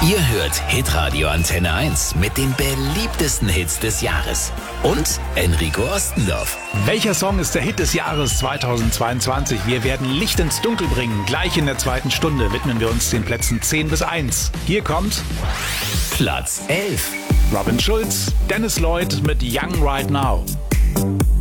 Ihr hört Hitradio Antenne 1 mit den beliebtesten Hits des Jahres. Und Enrico Ostendorf. Welcher Song ist der Hit des Jahres 2022? Wir werden Licht ins Dunkel bringen. Gleich in der zweiten Stunde widmen wir uns den Plätzen 10 bis 1. Hier kommt Platz 11. Robin Schulz, Dennis Lloyd mit Young Right Now.